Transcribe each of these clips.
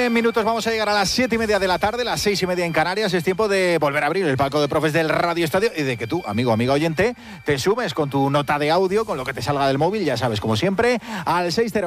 minutos vamos a llegar a las 7:30 de la tarde, las 6:30 en Canarias. Es tiempo de volver a abrir el palco de profes del Radio Estadio y de que tú, amigo, amiga oyente, te sumes con tu nota de audio, con lo que te salga del móvil, ya sabes, como siempre, al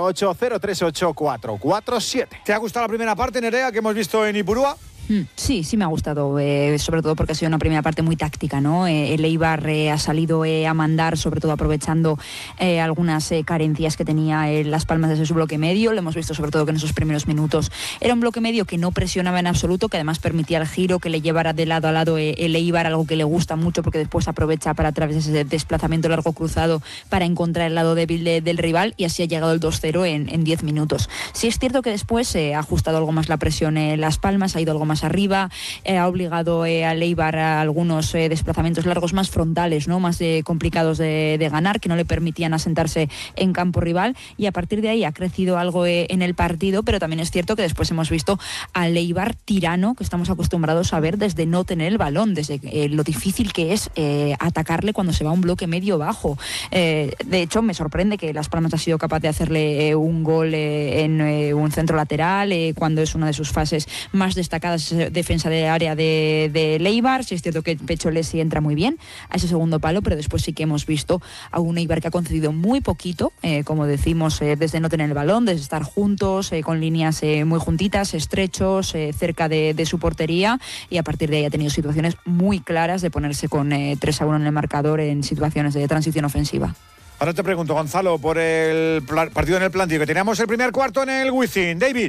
608-038-447. ¿Te ha gustado la primera parte, Nerea, que hemos visto en Ipurúa? Sí, me ha gustado, sobre todo porque ha sido una primera parte muy táctica, ¿no? El Eibar ha salido a mandar, sobre todo aprovechando algunas carencias que tenía Las Palmas desde su bloque medio. Lo hemos visto sobre todo que en esos primeros minutos era un bloque medio que no presionaba en absoluto, que además permitía el giro, que le llevara de lado a lado el Eibar, algo que le gusta mucho porque después aprovecha para a través de ese desplazamiento largo cruzado para encontrar el lado débil del rival, y así ha llegado el 2-0 en 10 minutos. Sí es cierto que después ha ajustado algo más la presión Las Palmas, ha ido algo más arriba, ha obligado al Eibar a algunos desplazamientos largos más frontales, ¿no? Más complicados de ganar, que no le permitían asentarse en campo rival, y a partir de ahí ha crecido algo en el partido, pero también es cierto que después hemos visto al Eibar tirano que estamos acostumbrados a ver desde no tener el balón, desde lo difícil que es atacarle cuando se va a un bloque medio bajo. De hecho, me sorprende que Las Palmas ha sido capaz de hacerle un gol en un centro lateral, cuando es una de sus fases más destacadas, defensa de área de Eibar. Sí es cierto que Pecholesi entra muy bien a ese segundo palo, pero después sí que hemos visto a un Eibar que ha concedido muy poquito, como decimos, desde no tener el balón, desde estar juntos, con líneas muy juntitas, estrechos, cerca de su portería, y a partir de ahí ha tenido situaciones muy claras de ponerse con 3-1 en el marcador en situaciones de transición ofensiva. Ahora te pregunto, Gonzalo, por el partido en el plantío, que teníamos el primer cuarto en el Wizzing. David.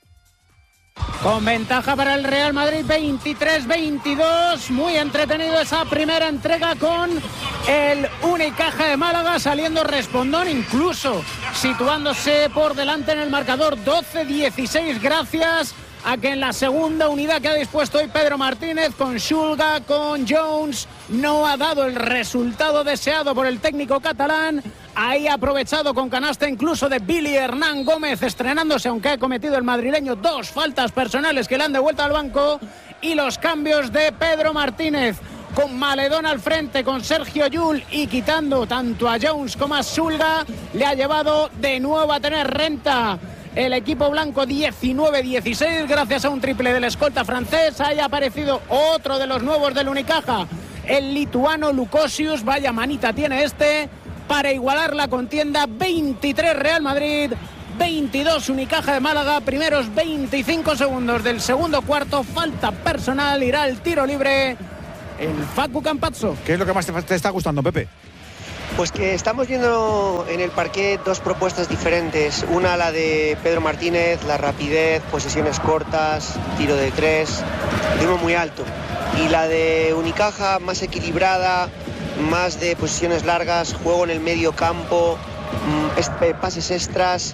Con ventaja para el Real Madrid, 23-22. Muy entretenido esa primera entrega con el Unicaja de Málaga saliendo respondón, incluso situándose por delante en el marcador 12-16, gracias a que en la segunda unidad que ha dispuesto hoy Pedro Martínez, con Schulga, con Jones, no ha dado el resultado deseado por el técnico catalán. Ahí ha aprovechado con canasta incluso de Billy Hernán Gómez, estrenándose, aunque ha cometido el madrileño 2 faltas personales que le han devuelto al banco. Y los cambios de Pedro Martínez, con Maledón al frente, con Sergio Llull, y quitando tanto a Jones como a Schulga, le ha llevado de nuevo a tener renta el equipo blanco. 19-16, gracias a un triple del escolta francés. Ahí ha aparecido otro de los nuevos del Unicaja, el lituano Lukosius. Vaya manita tiene este para igualar la contienda. 23 Real Madrid, 22 Unicaja de Málaga. Primeros 25 segundos del segundo cuarto, falta personal, irá el tiro libre el Facu Campazzo. ¿Qué es lo que más te está gustando, Pepe? Pues que estamos viendo en el parquet dos propuestas diferentes. Una, la de Pedro Martínez, la rapidez, posesiones cortas, tiro de 3, ritmo muy alto. Y la de Unicaja, más equilibrada, más de posiciones largas, juego en el medio campo, pases extras,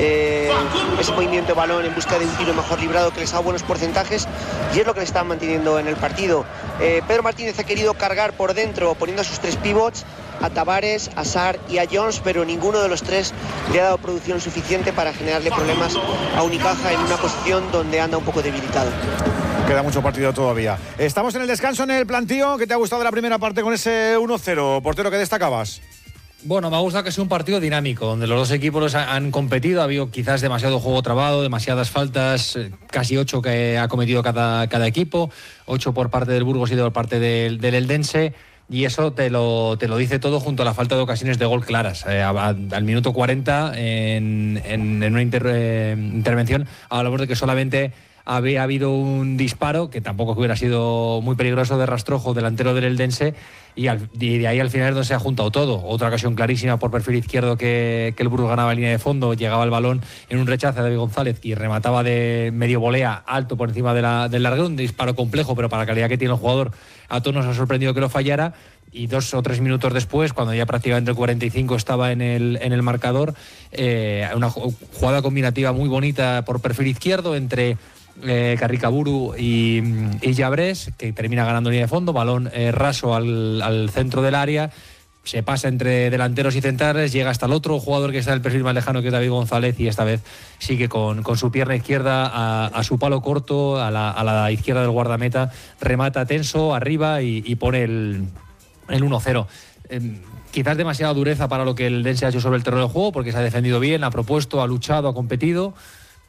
ese movimiento de balón en busca de un tiro mejor librado que les da buenos porcentajes, y es lo que le están manteniendo en el partido. Pedro Martínez ha querido cargar por dentro poniendo a sus 3 pivots, a Tavares, a Sarr y a Jones, pero ninguno de los 3 le ha dado producción suficiente para generarle problemas a Unicaja en una posición donde anda un poco debilitado. Queda mucho partido todavía. Estamos en el descanso en el plantío. ¿Qué te ha gustado de la primera parte con ese 1-0? Portero, ¿qué destacabas? Bueno, me ha gustado que sea un partido dinámico, donde los dos equipos han competido. Ha habido quizás demasiado juego trabado, demasiadas faltas, casi 8 que ha cometido cada equipo, 8 por parte del Burgos y por parte del Eldense. Y eso te lo dice todo, junto a la falta de ocasiones de gol claras. Al minuto 40, en una intervención, hablamos de que solamente había habido un disparo, que tampoco hubiera sido muy peligroso, de Rastrojo, delantero del Eldense, y de ahí al final es donde se ha juntado todo. Otra ocasión clarísima por perfil izquierdo que el Burgos ganaba en línea de fondo, llegaba el balón en un rechace de David González y remataba de medio volea alto por encima del larguero, un disparo complejo, pero para la calidad que tiene el jugador a todos nos ha sorprendido que lo fallara. Y 2 o 3 minutos después, cuando ya prácticamente el 45 estaba en el marcador, una jugada combinativa muy bonita por perfil izquierdo entre Carricaburu y Llabrés, que termina ganando línea de fondo, balón raso al centro del área, se pasa entre delanteros y centrales, llega hasta el otro jugador que está en el perfil más lejano, que es David González, y esta vez sigue con su pierna izquierda a su palo corto, a la izquierda del guardameta, remata tenso arriba y pone el 1-0. Quizás demasiada dureza para lo que el Dense ha hecho sobre el terreno de juego, porque se ha defendido bien, ha propuesto, ha luchado, ha competido,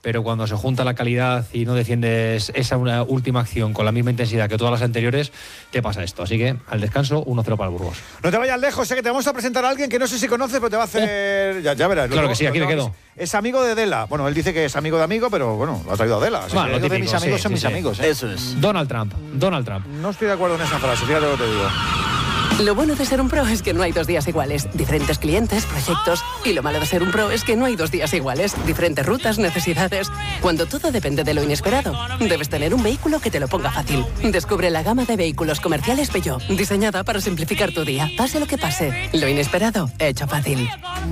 pero cuando se junta la calidad y no defiendes esa una última acción con la misma intensidad que todas las anteriores, te pasa esto. Así que al descanso, 1-0 para el Burgos. No te vayas lejos, sé que te vamos a presentar a alguien que no sé si conoces, pero te va a hacer... Ya verás. Claro que sí, aquí me quedo. Es amigo de Dela. Bueno, él dice que es amigo de amigo, pero bueno, lo ha traído a Dela. Bueno, lo típico, de mis amigos son mis amigos. Eso es. Donald Trump. No estoy de acuerdo en esa frase, fíjate lo que te digo. Lo bueno de ser un pro es que no hay 2 días iguales. Diferentes clientes, proyectos. Y lo malo de ser un pro es que no hay 2 días iguales. Diferentes rutas, necesidades. Cuando todo depende de lo inesperado, debes tener un vehículo que te lo ponga fácil. Descubre la gama de vehículos comerciales Peugeot, diseñada para simplificar tu día. Pase lo que pase, lo inesperado, hecho fácil.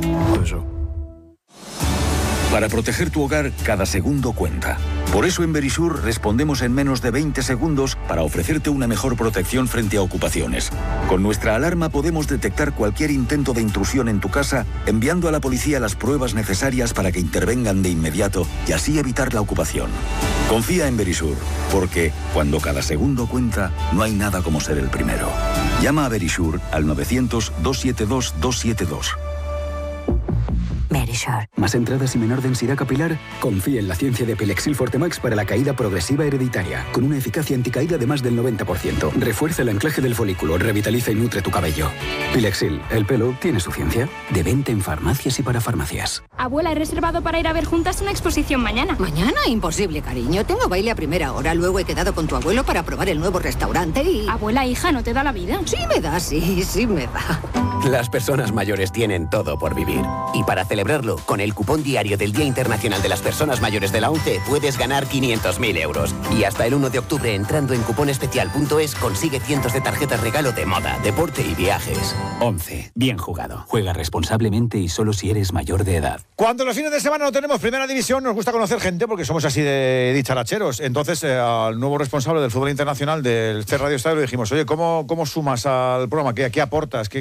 Para proteger tu hogar, cada segundo cuenta. Por eso en Verisur respondemos en menos de 20 segundos para ofrecerte una mejor protección frente a ocupaciones. Con nuestra alarma podemos detectar cualquier intento de intrusión en tu casa, enviando a la policía las pruebas necesarias para que intervengan de inmediato y así evitar la ocupación. Confía en Verisur, porque cuando cada segundo cuenta, no hay nada como ser el primero. Llama a Verisur al 900-272-272. Verisur. ¿Más entradas y menor densidad capilar? Confía en la ciencia de Pilexil Fortemax para la caída progresiva hereditaria, con una eficacia anticaída de más del 90%. Refuerza el anclaje del folículo, revitaliza y nutre tu cabello. Pilexil, el pelo tiene su ciencia. De venta en farmacias y para farmacias. Abuela, he reservado para ir a ver juntas una exposición mañana. ¿Mañana? Imposible, cariño. Tengo baile a primera hora. Luego he quedado con tu abuelo para probar el nuevo restaurante y... Abuela, hija, ¿no te da la vida? Sí me da, sí me da. Las personas mayores tienen todo por vivir. Y para celebrarlo, con el cupón diario del Día Internacional de las Personas Mayores de la ONCE puedes ganar 500.000 euros. Y hasta el 1 de octubre, entrando en cuponespecial.es, consigue cientos de tarjetas regalo de moda, deporte y viajes. ONCE. Bien jugado. Juega responsablemente y solo si eres mayor de edad. Cuando los fines de semana no tenemos primera división, nos gusta conocer gente porque somos así de dicharacheros. Entonces, al nuevo responsable del fútbol internacional del Radio Estadio le dijimos, oye, ¿cómo sumas al programa? ¿Qué aportas?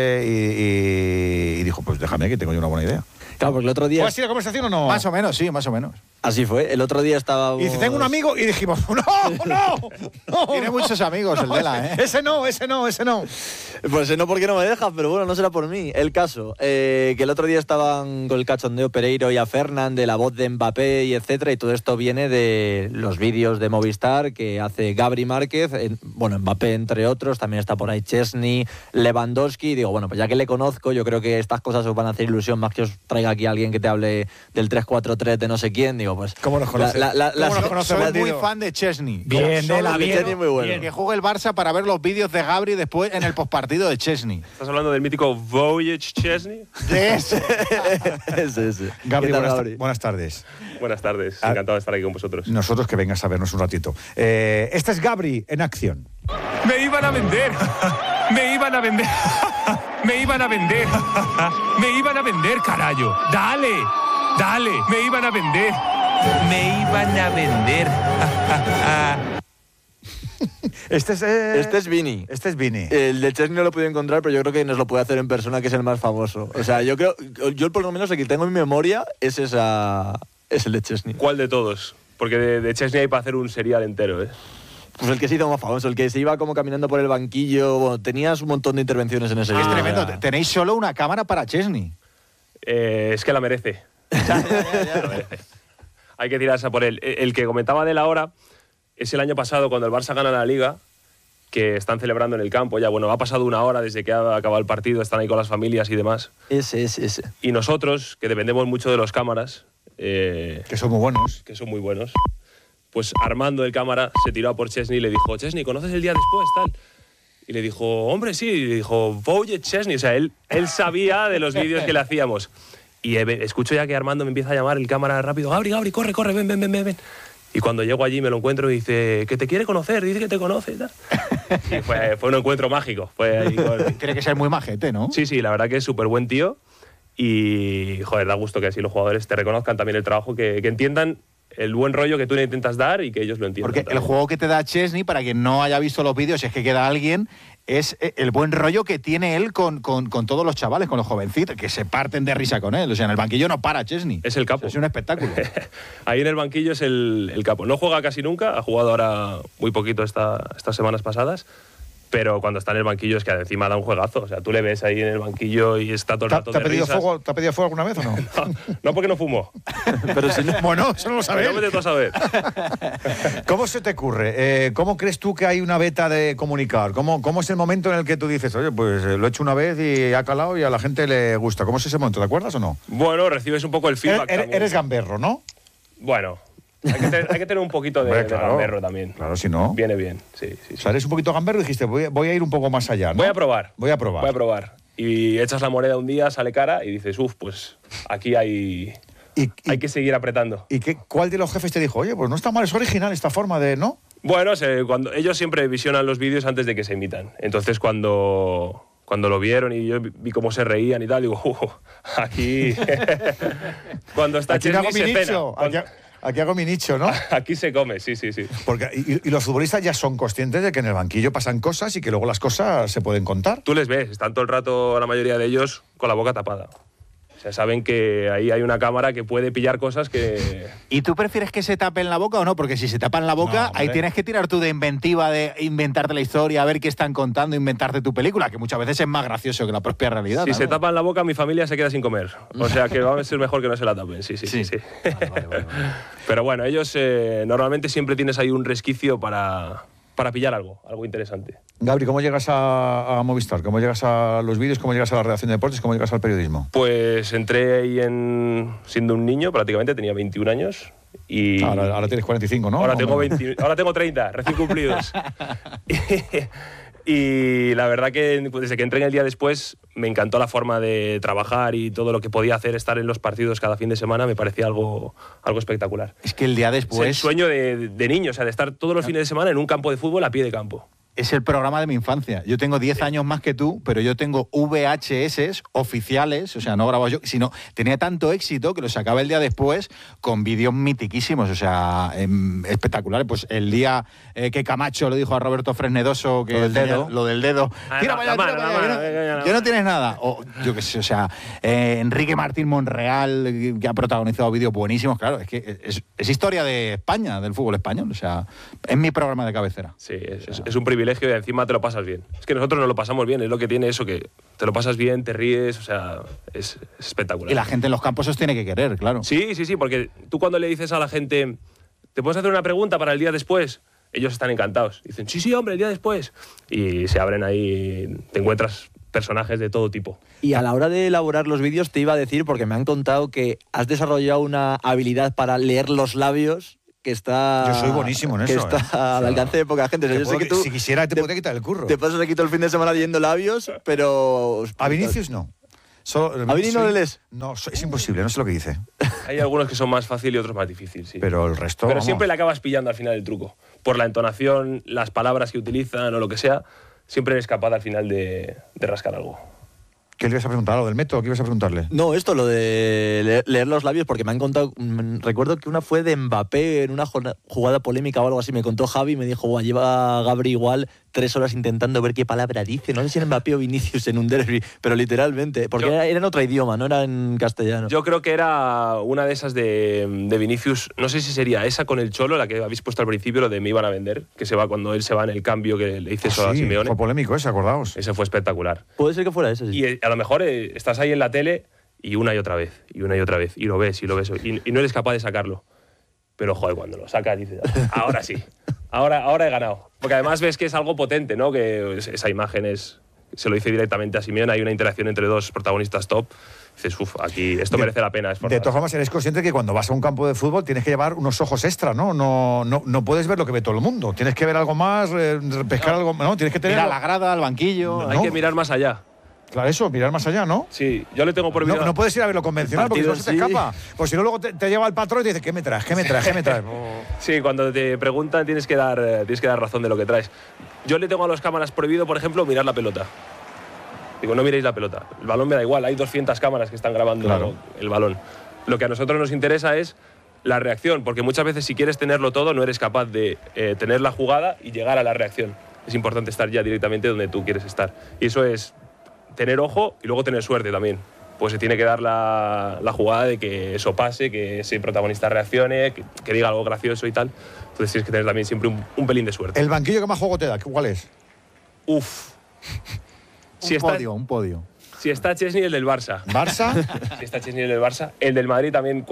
Y dijo, pues déjame que tengo yo una buena idea. Claro, porque el otro día... ¿Fue así la conversación o no? Más o menos, sí, más o menos. Así fue. El otro día estaba... Y dice, tengo un amigo y dijimos, no. Tiene muchos amigos el Dela, ¿eh? Ese no. Pues no porque no me dejas, pero bueno, no será por mí. El caso, que el otro día estaban con el cachondeo Pereiro y a Fernán de la voz de Mbappé y etcétera, y todo esto viene de los vídeos de Movistar que hace Gabri Márquez, Mbappé entre otros, también está por ahí Chesney, Lewandowski. Digo, bueno, pues ya que le conozco, yo creo que estas cosas os van a hacer ilusión más que os traiga aquí alguien que te hable del 3-4-3 de no sé quién. Digo, pues... ¿Cómo los conoces? Soy muy fan de Chesney. Bien, Chesney muy bueno. Que juegue el Barça para ver los vídeos de Gabri después en el postpartido de Chesney. ¿Estás hablando del mítico Voyage Chesney? De ese. ese. Gabri, buenas tardes. Buenas tardes, encantado de estar aquí con vosotros. Nosotros que vengas a vernos un ratito. Este es Gabri en acción. Me iban a vender. Me iban a vender. Me iban a vender. Me iban a vender, carajo. Dale. Me iban a vender. Me iban a vender. Este es Vini. Este es Vini. El de Chesney no lo he podido encontrar, pero yo creo que nos lo puede hacer en persona, que es el más famoso. O sea, yo por lo menos el que tengo en mi memoria es el de Chesney. ¿Cuál de todos? Porque de Chesney hay para hacer un serial entero, ¿eh? Pues el que se hizo más famoso, el que se iba como caminando por el banquillo. Bueno, tenías un montón de intervenciones en ese vídeo. Es tremendo. Tenéis solo una cámara para Chesney. Es que la merece. La merece. Hay que tirarse por él. El que comentaba de la hora es el año pasado, cuando el Barça gana la Liga, que están celebrando en el campo. Ya, bueno, ha pasado una hora desde que ha acabado el partido, están ahí con las familias y demás. Ese. Y nosotros, que dependemos mucho de los cámaras... que son muy buenos. Que son muy buenos. Pues Armando, el cámara, se tiró a por Chesney y le dijo, Chesney, ¿conoces el día después, tal? Y le dijo, hombre, sí. Y le dijo, Voyage Chesney. O sea, él sabía de los vídeos que le hacíamos. Y escucho ya que Armando me empieza a llamar el cámara rápido. Gabri, corre, ven. Y cuando llego allí me lo encuentro y dice que te quiere conocer, dice que te conoce. Tal. Y fue un encuentro mágico. Tiene que ser muy majete, ¿no? Sí, la verdad que es súper buen tío. Y, joder, da gusto que así los jugadores te reconozcan también el trabajo, que entiendan el buen rollo que tú le intentas dar y que ellos lo entiendan. Porque también. el juego que te da Chesney, para quien no haya visto los vídeos, si es que queda alguien, es el buen rollo que tiene él con todos los chavales, con los jovencitos, que se parten de risa con él. O sea, en el banquillo no para Chesney. Es el capo. Es un espectáculo. Ahí en el banquillo es el capo. No juega casi nunca, ha jugado ahora muy poquito estas semanas pasadas, pero cuando está en el banquillo es que encima da un juegazo. O sea, tú le ves ahí en el banquillo y está todo el rato ¿Te ha pedido risas. fuego? ¿Te ha pedido fuego alguna vez o no? No, porque no fumo. Pero si no, bueno, eso no lo sabes. No me te a saber. ¿Cómo se te ocurre? ¿Cómo crees tú que hay una beta de comunicar? ¿Cómo es el momento en el que tú dices, oye, pues lo he hecho una vez y ha calado y a la gente le gusta? ¿Cómo es ese momento? ¿Te acuerdas o no? Bueno, recibes un poco el feedback también. Eres gamberro, ¿no? Bueno, hay que tener un poquito de gamberro también. Claro, si no. Viene bien, sí. O sea, eres un poquito gamberro y dijiste, voy a ir un poco más allá, ¿no? Voy a probar. Voy a probar. Y echas la moneda un día, sale cara y dices, pues aquí hay que seguir apretando. ¿Y cuál de los jefes te dijo, oye, pues no está mal, es original esta forma de, ¿no? Bueno, cuando ellos siempre visionan los vídeos antes de que se emitan. Entonces cuando lo vieron y yo vi cómo se reían y tal, digo, aquí... cuando está aquí Chesney se cena. Aquí hago mi nicho, ¿no? Aquí se come, sí. Porque, y los futbolistas ya son conscientes de que en el banquillo pasan cosas y que luego las cosas se pueden contar. Tú les ves, están todo el rato, la mayoría de ellos, con la boca tapada. O sea, saben que ahí hay una cámara que puede pillar cosas que... ¿Y tú prefieres que se tapen la boca o no? Porque si se tapan la boca, ahí tienes que tirar tú de inventiva, de inventarte la historia, a ver qué están contando, inventarte tu película, que muchas veces es más gracioso que la propia realidad. Si se tapan la boca, mi familia se queda sin comer. O sea, que va a ser mejor que no se la tapen, sí. Vale. Pero bueno, ellos normalmente siempre tienes ahí un resquicio para pillar algo interesante. Gabri, ¿cómo llegas a Movistar? ¿Cómo llegas a los vídeos? ¿Cómo llegas a la redacción de deportes? ¿Cómo llegas al periodismo? Pues entré ahí siendo un niño, prácticamente, tenía 21 años. Y ahora tienes 45, ¿no? Ahora tengo 30, recién cumplidos. Y la verdad que desde que entré en el día después me encantó la forma de trabajar y todo lo que podía hacer, estar en los partidos cada fin de semana, me parecía algo espectacular. Es que el día después... Es el sueño de niño, o sea, de estar todos los fines de semana en un campo de fútbol a pie de campo. Es el programa de mi infancia. Yo tengo 10 años más que tú, pero yo tengo VHS oficiales, o sea, no grabo yo, sino tenía tanto éxito que lo sacaba el día después con vídeos mitiquísimos, o sea, espectaculares. Pues el día que Camacho le dijo a Roberto Fresnedoso que lo del dedo. Tira para allá, que no tienes nada. O yo qué sé, o sea, Enrique Martín Monreal, que ha protagonizado vídeos buenísimos, claro, es que es historia de España, del fútbol español, o sea, es mi programa de cabecera. Sí, es un privilegio y encima te lo pasas bien. Es que nosotros no lo pasamos bien, es lo que tiene eso, que te lo pasas bien, te ríes, o sea, es espectacular. Y la gente en los campos os tiene que querer, claro. Sí, porque tú cuando le dices a la gente, ¿te puedes hacer una pregunta para el día después? Ellos están encantados. Dicen, sí, hombre, el día después. Y se abren ahí, te encuentras personajes de todo tipo. Y a la hora de elaborar los vídeos te iba a decir, porque me han contado que has desarrollado una habilidad para leer los labios que está... Yo soy buenísimo en eso. Que está al alcance de poca gente. O sea, yo sé que tú, si quisiera te podría quitar el curro. Te pasas aquí todo el fin de semana leyendo labios, pero... A Vinicius no. ¿A Vini no le lees? No, es imposible, no sé lo que dice. Hay algunos que son más fáciles y otros más difíciles, sí. Pero el resto... Pero siempre le acabas pillando al final el truco. Por la entonación, las palabras que utilizan o lo que sea, siempre eres capaz al final de rascar algo. ¿Qué le ibas a preguntar? ¿Lo del método? ¿Qué ibas a preguntarle? No, esto, lo de leer los labios, porque me han contado... Recuerdo que una fue de Mbappé en una jugada polémica o algo así. Me contó Javi y me dijo, lleva Gabri igual 3 horas intentando ver qué palabra dice. No sé si era Mbappé o Vinicius en un derbi, pero literalmente. Porque era en otro idioma, no era en castellano. Yo creo que era una de esas de Vinicius. No sé si sería esa con el Cholo, la que habéis puesto al principio, lo de me iban a vender, que se va cuando él se va en el cambio, que le hice eso a Simeone. Fue polémico ese, acordaos. Ese fue espectacular. Puede ser que fuera ese, sí. Y a lo mejor estás ahí en la tele y una y otra vez, y lo ves, y no eres capaz de sacarlo. Pero, joder, cuando lo sacas dices, ahora sí, ahora he ganado. Porque además ves que es algo potente, ¿no? Que esa imagen se lo dice directamente a Simeone, hay una interacción entre dos protagonistas top. Dices, aquí esto merece la pena esforzarse. De todas formas, eres consciente que cuando vas a un campo de fútbol tienes que llevar unos ojos extra, ¿no? No puedes ver lo que ve todo el mundo. Tienes que ver algo más, pescar algo, ¿no? Tienes que tener... Mira la grada, al banquillo... Hay que mirar más allá. Claro, eso, mirar más allá, ¿no? Sí, yo le tengo prohibido... No puedes ir a ver lo convencional porque no se te escapa. Pues si no, luego te lleva el patrón y te dice, ¿qué me traes? Sí, cuando te preguntan tienes que dar razón de lo que traes. Yo le tengo a los cámaras prohibido, por ejemplo, mirar la pelota. Digo, no miréis la pelota. El balón me da igual, hay 200 cámaras que están grabando el balón. Lo que a nosotros nos interesa es la reacción, porque muchas veces si quieres tenerlo todo no eres capaz de tener la jugada y llegar a la reacción. Es importante estar ya directamente donde tú quieres estar. Y eso es tener ojo y luego tener suerte también. Pues se tiene que dar la jugada de que eso pase, que ese protagonista reaccione, que diga algo gracioso y tal. Entonces tienes que tener también siempre un pelín de suerte. ¿El banquillo que más juego te da, cuál es? Un podio. Si está Chesney, el del Barça. ¿Barça? Si está Chesney, el del Barça. El del Madrid también,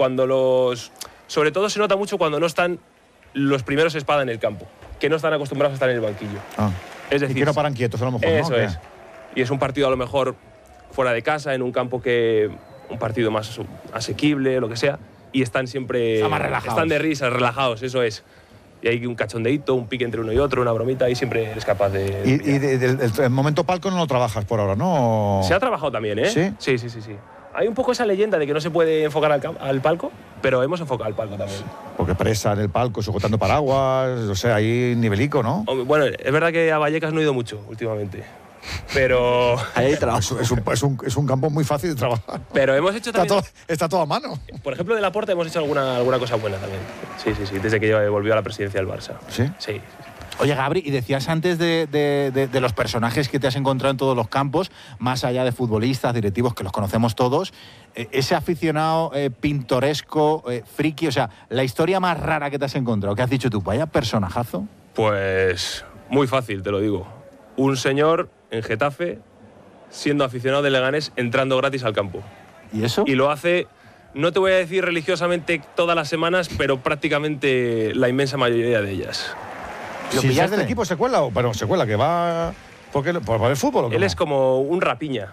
sobre todo se nota mucho cuando no están los primeros espada en el campo, que no están acostumbrados a estar en el banquillo. Es decir, y que no paran quietos a lo mejor, eso ¿no? es. Y es un partido a lo mejor fuera de casa, en un campo un partido más asequible, lo que sea, y están siempre... Más relajados. Están de risas, relajados, eso es. Y hay un cachondeíto, un pique entre uno y otro, una bromita, y siempre eres capaz de... Y el momento palco no lo trabajas por ahora, ¿no? Se ha trabajado también, ¿eh? ¿Sí? Sí. Hay un poco esa leyenda de que no se puede enfocar al palco, pero hemos enfocado al palco también. Porque presa en el palco, sujetando paraguas, o sea, hay nivelico, ¿no? Bueno, es verdad que a Vallecas no he ido mucho últimamente, pero... Ahí hay trabajo. Es un campo muy fácil de trabajar. Pero hemos hecho también... Está todo a mano. Por ejemplo, de Laporta hemos hecho alguna cosa buena también. Sí, desde que volvió a la presidencia del Barça. ¿Sí? Sí. Oye, Gabri, y decías antes de los personajes que te has encontrado en todos los campos, más allá de futbolistas, directivos, que los conocemos todos, ese aficionado pintoresco, friki, o sea, la historia más rara que te has encontrado, ¿qué has dicho tú? Vaya personajazo. Pues muy fácil, te lo digo. Un señor en Getafe, siendo aficionado de Leganés, entrando gratis al campo. ¿Y eso? Y lo hace, no te voy a decir religiosamente todas las semanas, pero prácticamente la inmensa mayoría de ellas. ¿Lo pillas del equipo se cuela? Pero se cuela, que va... ¿Por el fútbol o qué? Él es como un rapiña.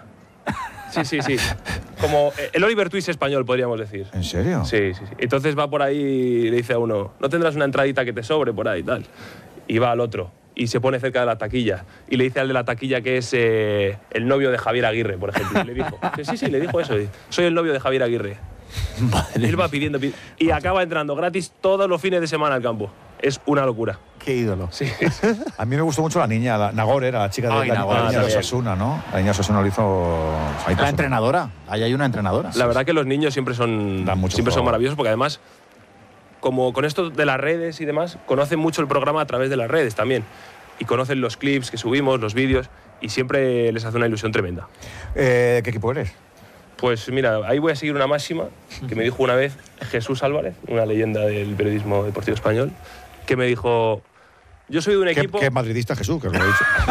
Sí. Como el Oliver Twist español, podríamos decir. ¿En serio? Sí. Entonces va por ahí y le dice a uno, ¿no tendrás una entradita que te sobre por ahí y tal? Y va al otro y se pone cerca de la taquilla y le dice al de la taquilla que es el novio de Javier Aguirre, por ejemplo. Y le dijo, sí, le dijo eso. Soy el novio de Javier Aguirre. Él va pidiendo y acaba entrando gratis todos los fines de semana al campo. Es una locura. Qué ídolo. Sí. A mí me gustó mucho la niña, Nagore era la chica de la niña de Osasuna, ¿no? La niña de Osasuna lo hizo... La entrenadora. Ahí hay una entrenadora. La verdad que los niños siempre son maravillosos, porque además, como con esto de las redes y demás, conocen mucho el programa a través de las redes también. Y conocen los clips que subimos, los vídeos, y siempre les hace una ilusión tremenda. ¿Qué equipo eres? Pues mira, ahí voy a seguir una máxima que me dijo una vez Jesús Álvarez, una leyenda del periodismo deportivo español, que me dijo, yo soy de un equipo... ¿Qué madridista Jesús? Que os lo he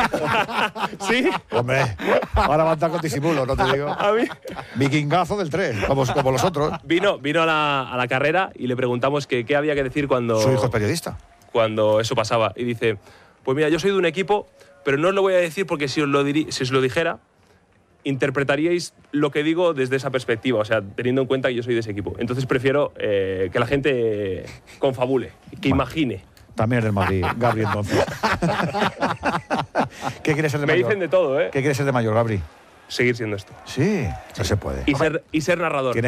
dicho. ¿Sí? Hombre, ahora va a estar con disimulo, no te digo. A mí... Vikingazo del 3, como los otros. Vino a la carrera y le preguntamos qué había que decir cuando... Su hijo es periodista. Cuando eso pasaba. Y dice, pues mira, yo soy de un equipo, pero no os lo voy a decir porque si os lo dijera, interpretaríais lo que digo desde esa perspectiva, o sea, teniendo en cuenta que yo soy de ese equipo. Entonces prefiero que la gente confabule, que imagine. También eres Madrid, Gabri, entonces. ¿Qué quieres ser de mayor? Me dicen de todo, ¿eh? ¿Qué quieres ser de mayor, Gabri? Seguir siendo esto. Sí, no se puede. Y ser narrador.